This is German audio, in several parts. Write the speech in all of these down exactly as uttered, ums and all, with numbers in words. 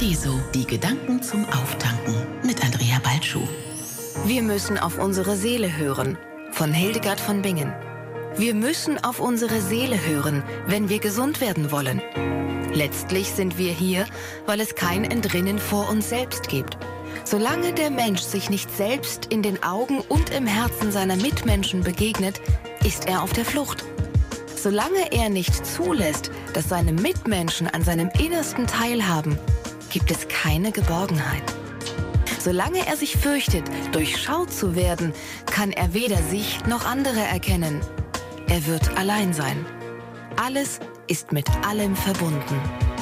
Paradiso, die Gedanken zum Auftanken mit Andrea Balschuh. Wir müssen auf unsere Seele hören, von Hildegard von Bingen. Wir müssen auf unsere Seele hören, wenn wir gesund werden wollen. Letztlich sind wir hier, weil es kein Entrinnen vor uns selbst gibt. Solange der Mensch sich nicht selbst in den Augen und im Herzen seiner Mitmenschen begegnet, ist er auf der Flucht. Solange er nicht zulässt, dass seine Mitmenschen an seinem Innersten teilhaben, gibt es keine Geborgenheit. Solange er sich fürchtet, durchschaut zu werden, kann er weder sich noch andere erkennen. Er wird allein sein. Alles ist mit allem verbunden.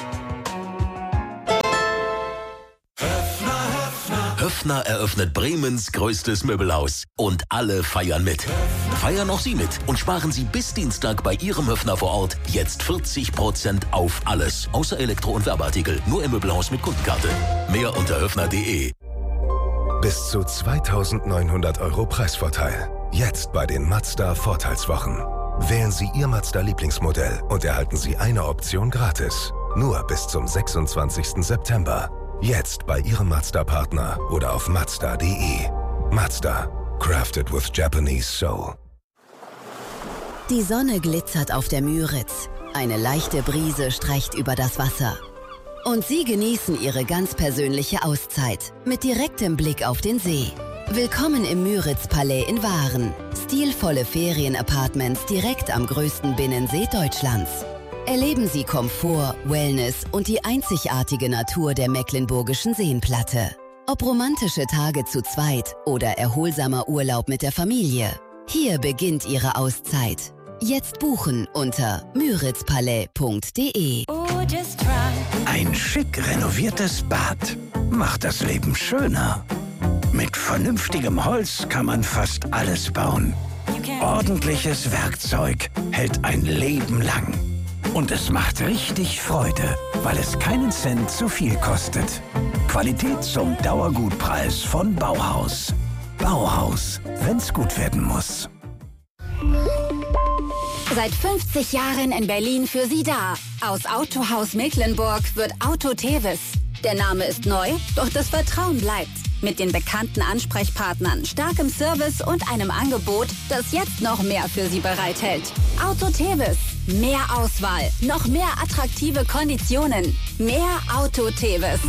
Höffner eröffnet Bremens größtes Möbelhaus. Und alle feiern mit. Feiern auch Sie mit und sparen Sie bis Dienstag bei Ihrem Höffner vor Ort jetzt vierzig Prozent auf alles. Außer Elektro- und Werbeartikel. Nur im Möbelhaus mit Kundenkarte. Mehr unter höffner punkt de. Bis zu zweitausendneunhundert Euro Preisvorteil. Jetzt bei den Mazda Vorteilswochen. Wählen Sie Ihr Mazda-Lieblingsmodell und erhalten Sie eine Option gratis. Nur bis zum sechsundzwanzigsten September. Jetzt bei Ihrem Mazda-Partner oder auf mazda punkt de. Mazda. Crafted with Japanese soul. Die Sonne glitzert auf der Müritz. Eine leichte Brise streicht über das Wasser. Und Sie genießen Ihre ganz persönliche Auszeit mit direktem Blick auf den See. Willkommen im Müritz-Palais in Waren. Stilvolle Ferienapartments direkt am größten Binnensee Deutschlands. Erleben Sie Komfort, Wellness und die einzigartige Natur der Mecklenburgischen Seenplatte. Ob romantische Tage zu zweit oder erholsamer Urlaub mit der Familie. Hier beginnt Ihre Auszeit. Jetzt buchen unter müritzpalais punkt de. Ein schick renoviertes Bad macht das Leben schöner. Mit vernünftigem Holz kann man fast alles bauen. Ordentliches Werkzeug hält ein Leben lang. Und es macht richtig Freude, weil es keinen Cent zu viel kostet. Qualität zum Dauergutpreis von Bauhaus. Bauhaus, wenn's gut werden muss. Seit fünfzig Jahren in Berlin für Sie da. Aus Autohaus Mecklenburg wird Auto Tevis. Der Name ist neu, doch das Vertrauen bleibt. Mit den bekannten Ansprechpartnern, starkem Service und einem Angebot, das jetzt noch mehr für Sie bereithält. Auto Tevis. Mehr Auswahl, noch mehr attraktive Konditionen. Mehr Auto Tevis.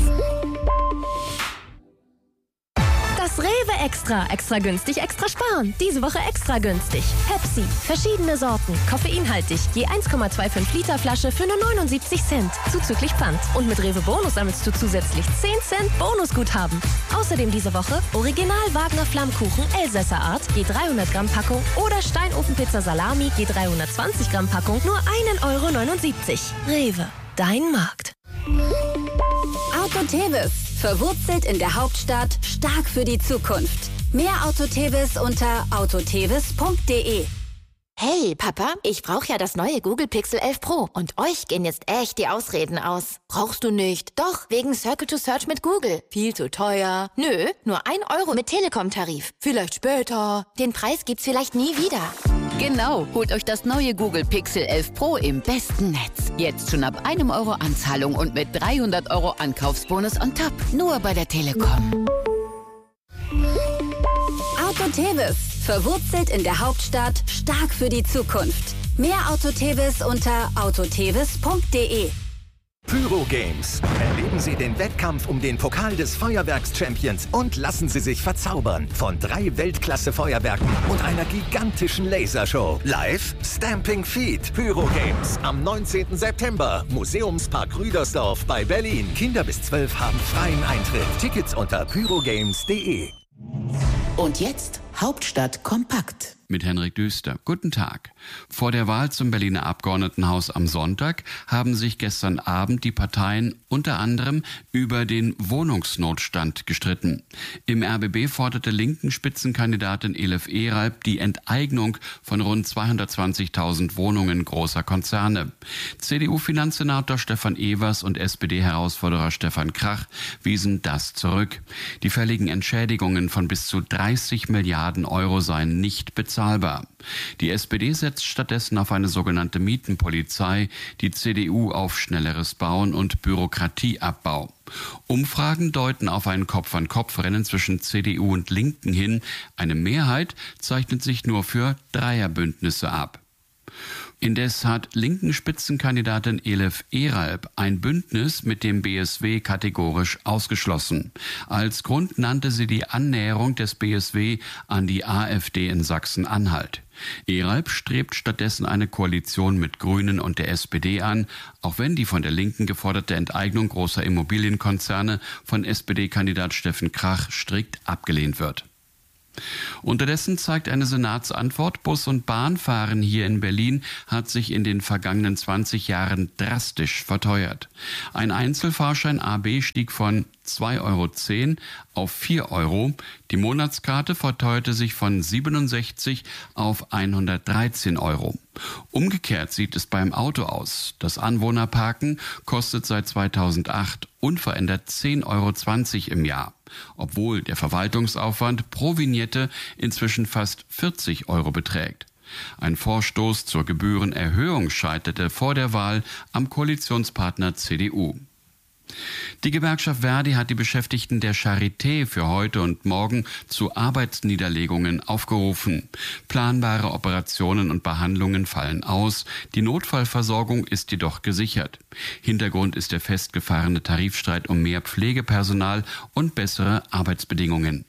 Das Rewe Extra. Extra günstig, extra sparen. Diese Woche extra günstig. Pepsi. Verschiedene Sorten. Koffeinhaltig. Je eins Komma fünfundzwanzig Liter Flasche für nur neunundsiebzig Cent. Zuzüglich Pfand. Und mit Rewe Bonus sammelst du zusätzlich zehn Cent Bonusguthaben. Außerdem diese Woche Original Wagner Flammkuchen Elsässer Art. Je dreihundert Gramm Packung. Oder Steinofenpizza Salami. Je dreihundertzwanzig Gramm Packung. Nur ein Euro neunundsiebzig. Rewe. Dein Markt. Auto Tevis. Verwurzelt in der Hauptstadt, stark für die Zukunft. Mehr Auto Tevis unter autotevis punkt de. Hey, Papa, ich brauche ja das neue Google Pixel elf Pro und euch gehen jetzt echt die Ausreden aus. Brauchst du nicht? Doch, wegen Circle to Search mit Google. Viel zu teuer. Nö, nur ein Euro mit Telekom-Tarif. Vielleicht später. Den Preis gibt's vielleicht nie wieder. Genau, holt euch das neue Google Pixel elf Pro im besten Netz. Jetzt schon ab einem Euro Anzahlung und mit dreihundert Euro Ankaufsbonus on top. Nur bei der Telekom. Auto Tevis. Verwurzelt in der Hauptstadt, stark für die Zukunft. Mehr Auto Tevis unter autotevis punkt de. Pyro Games. Erleben Sie den Wettkampf um den Pokal des Feuerwerks-Champions und lassen Sie sich verzaubern von drei Weltklasse-Feuerwerken und einer gigantischen Lasershow. Live Stamping Feet. Pyro Games am neunzehnten September. Museumspark Rüdersdorf bei Berlin. Kinder bis zwölf haben freien Eintritt. Tickets unter pyrogames punkt de. Und jetzt Hauptstadt kompakt. Mit Henrik Düster. Guten Tag. Vor der Wahl zum Berliner Abgeordnetenhaus am Sonntag haben sich gestern Abend die Parteien unter anderem über den Wohnungsnotstand gestritten. Im R B B forderte linken Spitzenkandidatin Elif Eralp die Enteignung von rund zweihundertzwanzigtausend Wohnungen großer Konzerne. C D U-Finanzsenator Stefan Evers und S P D-Herausforderer Stefan Krach wiesen das zurück. Die fälligen Entschädigungen von bis zu dreißig Milliarden Euro seien nicht bezahlt. bezahlbar. Die S P D setzt stattdessen auf eine sogenannte Mietenpolizei, die C D U auf schnelleres Bauen und Bürokratieabbau. Umfragen deuten auf ein Kopf-an-Kopf-Rennen zwischen C D U und Linken hin. Eine Mehrheit zeichnet sich nur für Dreierbündnisse ab. Indes hat linken Spitzenkandidatin Elif Eralp ein Bündnis mit dem B S W kategorisch ausgeschlossen. Als Grund nannte sie die Annäherung des B S W an die AfD in Sachsen-Anhalt. Eralp strebt stattdessen eine Koalition mit Grünen und der S P D an, auch wenn die von der Linken geforderte Enteignung großer Immobilienkonzerne von S P D-Kandidat Steffen Krach strikt abgelehnt wird. Unterdessen zeigt eine Senatsantwort, Bus- und Bahnfahren hier in Berlin hat sich in den vergangenen zwanzig Jahren drastisch verteuert. Ein Einzelfahrschein A B stieg von zwei Euro zehn auf vier Euro. Die Monatskarte verteuerte sich von siebenundsechzig auf hundertdreizehn Euro. Umgekehrt sieht es beim Auto aus. Das Anwohnerparken kostet seit zweitausendacht unverändert zehn Euro zwanzig im Jahr, obwohl der Verwaltungsaufwand pro Vignette inzwischen fast vierzig Euro beträgt. Ein Vorstoß zur Gebührenerhöhung scheiterte vor der Wahl am Koalitionspartner C D U. Die Gewerkschaft Verdi hat die Beschäftigten der Charité für heute und morgen zu Arbeitsniederlegungen aufgerufen. Planbare Operationen und Behandlungen fallen aus. Die Notfallversorgung ist jedoch gesichert. Hintergrund ist der festgefahrene Tarifstreit um mehr Pflegepersonal und bessere Arbeitsbedingungen.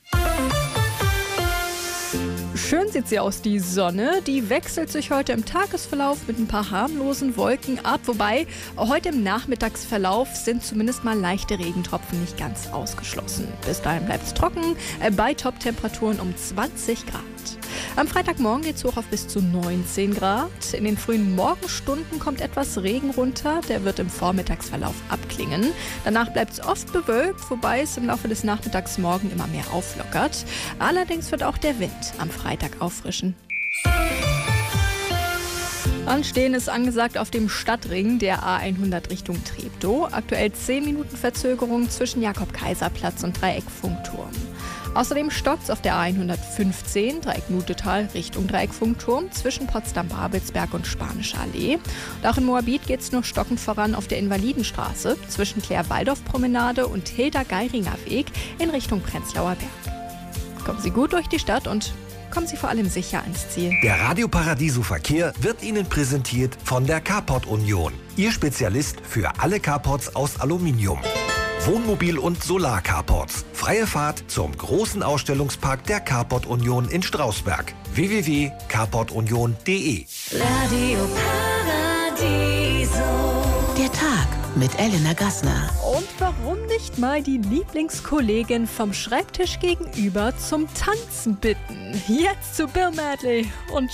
Schön sieht sie aus, die Sonne. Die wechselt sich heute im Tagesverlauf mit ein paar harmlosen Wolken ab. Wobei heute im Nachmittagsverlauf sind zumindest mal leichte Regentropfen nicht ganz ausgeschlossen. Bis dahin bleibt es trocken, bei Top-Temperaturen um zwanzig Grad. Am Freitagmorgen geht es hoch auf bis zu neunzehn Grad. In den frühen Morgenstunden kommt etwas Regen runter. Der wird im Vormittagsverlauf abklingen. Danach bleibt es oft bewölkt, wobei es im Laufe des Nachmittags morgen immer mehr auflockert. Allerdings wird auch der Wind am Freitag auffrischen. Anstehen ist angesagt auf dem Stadtring der A hundert Richtung Treptow. Aktuell zehn Minuten Verzögerung zwischen Jakob-Kaiser-Platz und Dreieckfunkturm. Außerdem stockt es auf der A hundertfünfzehn Dreieck-Nutetal Richtung Dreieckfunkturm zwischen Potsdam-Babelsberg und Spanische Allee. Und auch in Moabit geht es nur stockend voran auf der Invalidenstraße zwischen Claire-Waldorf-Promenade und Hilda-Geiringer-Weg in Richtung Prenzlauer Berg. Kommen Sie gut durch die Stadt und kommen Sie vor allem sicher ans Ziel. Der Radio Paradiso Verkehr wird Ihnen präsentiert von der Carport Union. Ihr Spezialist für alle Carports aus Aluminium. Wohnmobil- und Solar-Carports. Freie Fahrt zum großen Ausstellungspark der Carport Union in Strausberg. w w w punkt carport union punkt d e Radio Paradiso. Der Tag mit Elena Gassner. Und warum nicht mal die Lieblingskollegin vom Schreibtisch gegenüber zum Tanzen bitten? Jetzt zu Bill Medley und